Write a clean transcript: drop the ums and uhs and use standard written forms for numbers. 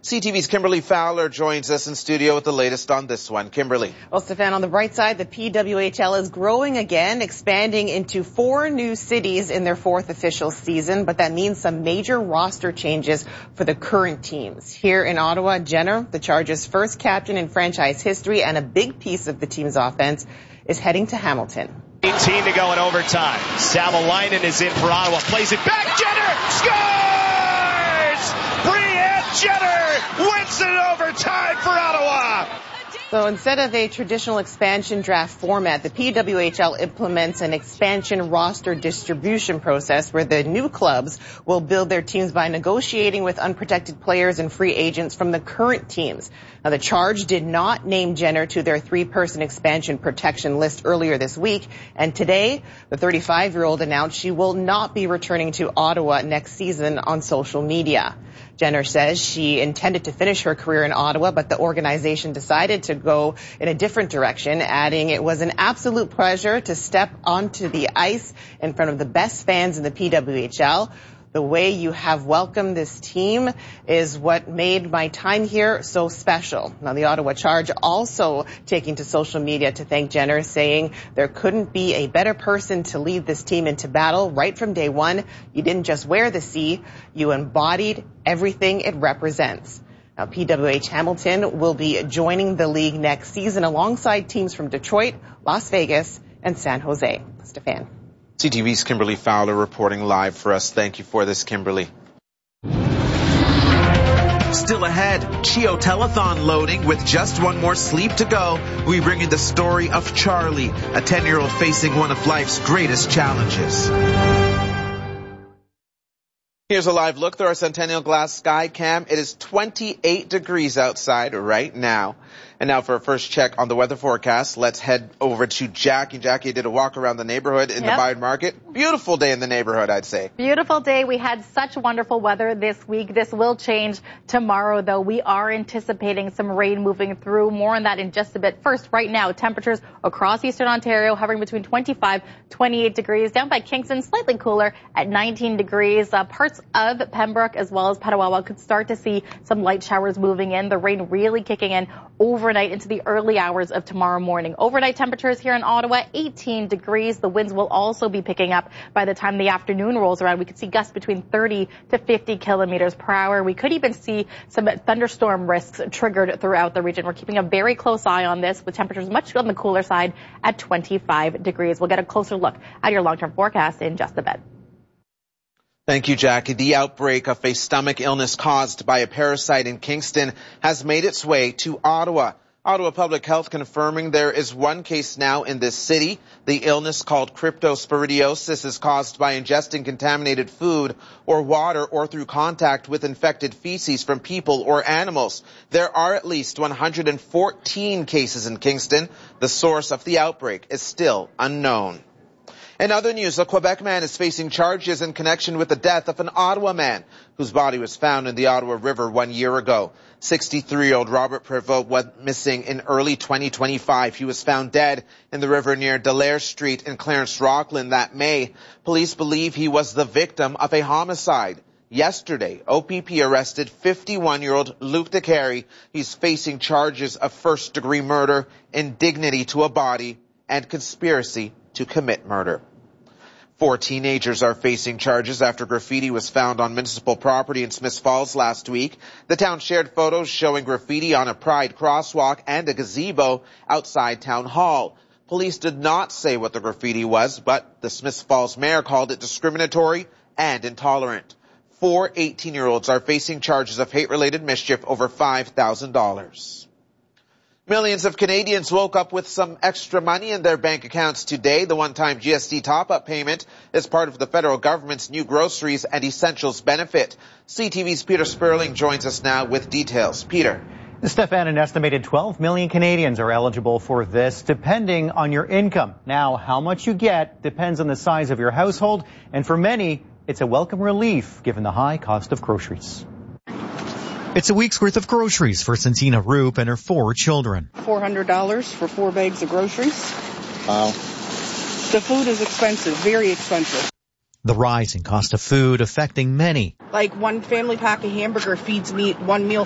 CTV's Kimberly Fowler joins us in studio with the latest on this one. Kimberly. Well, Stefan, on the bright side, the PWHL is growing again, expanding into 4 new cities in their 4th official season, but that means some major roster changes for the current teams. Here in Ottawa, Jenner, the Chargers' first captain in franchise history and a big piece of the team's offense, is heading to Hamilton. 18 to go in overtime. Savalainen is in for Ottawa, plays it back, Jenner scores! Brianne Jenner wins it in overtime for Ottawa! So instead of a traditional expansion draft format, the PWHL implements an expansion roster distribution process where the new clubs will build their teams by negotiating with unprotected players and free agents from the current teams. Now, the Charge did not name Jenner to their 3-person expansion protection list earlier this week, and today, the 35-year-old announced she will not be returning to Ottawa next season on social media. Jenner says she intended to finish her career in Ottawa, but the organization decided to go in a different direction, adding it was an absolute pleasure to step onto the ice in front of the best fans in the PWHL. The way you have welcomed this team is what made my time here so special. Now, the Ottawa Charge also taking to social media to thank Jenner, saying there couldn't be a better person to lead this team into battle right from day one. You didn't just wear the C, you embodied everything it represents. Now, PWH Hamilton will be joining the league next season alongside teams from Detroit, Las Vegas, and San Jose. Stefan. CTV's Kimberly Fowler reporting live for us. Thank you for this, Kimberly. Still ahead, Chio Telethon loading with just one more sleep to go. We bring you the story of Charlie, a 10-year-old facing one of life's greatest challenges. Here's a live look through our Centennial Glass Sky Cam. It is 28 degrees outside right now. And now for our first check on the weather forecast, let's head over to Jackie. Jackie did a walk around the neighborhood in the Bayard Market. Beautiful day in the neighborhood, I'd say. Beautiful day. We had such wonderful weather this week. This will change tomorrow, though. We are anticipating some rain moving through. More on that in just a bit. First, right now, temperatures across eastern Ontario hovering between 25, 28 degrees. Down by Kingston, slightly cooler at 19 degrees. Parts of Pembroke as well as Petawawa could start to see some light showers moving in. The rain really kicking in overnight into the early hours of tomorrow morning. Overnight temperatures here in Ottawa, 18 degrees. The winds will also be picking up by the time the afternoon rolls around. We could see gusts between 30 to 50 kilometers per hour. We could even see some thunderstorm risks triggered throughout the region. We're keeping a very close eye on this with temperatures much on the cooler side at 25 degrees. We'll get a closer look at your long-term forecast in just a bit. Thank you, Jackie. The outbreak of a stomach illness caused by a parasite in Kingston has made its way to Ottawa. Ottawa Public Health confirming there is one case now in this city. The illness, called cryptosporidiosis, is caused by ingesting contaminated food or water or through contact with infected feces from people or animals. There are at least 114 cases in Kingston. The source of the outbreak is still unknown. In other news, a Quebec man is facing charges in connection with the death of an Ottawa man whose body was found in the Ottawa River 1 year ago. 63-year-old Robert Prévost went missing in early 2025. He was found dead in the river near Dallaire Street in Clarence Rockland that May. Police believe he was the victim of a homicide. Yesterday, OPP arrested 51-year-old Luc Decarie. He's facing charges of first-degree murder, indignity to a body, and conspiracy to commit murder. 4 teenagers are facing charges after graffiti was found on municipal property in Smiths Falls last week. The town shared photos showing graffiti on a Pride crosswalk and a gazebo outside Town Hall. Police did not say what the graffiti was, but the Smiths Falls mayor called it discriminatory and intolerant. 4 18-year-olds are facing charges of hate-related mischief over $5,000. Millions of Canadians woke up with some extra money in their bank accounts today. The one-time GST top-up payment is part of the federal government's new groceries and essentials benefit. CTV's Peter Sperling joins us now with details. Peter. Stefan, an estimated 12 million Canadians are eligible for this, depending on your income. Now, how much you get depends on the size of your household, and for many, it's a welcome relief given the high cost of groceries. It's a week's worth of groceries for Santina Roop and her 4 children. $400 for 4 bags of groceries. Wow. The food is expensive, very expensive. The rising cost of food affecting many. Like one family pack of hamburger feeds me one meal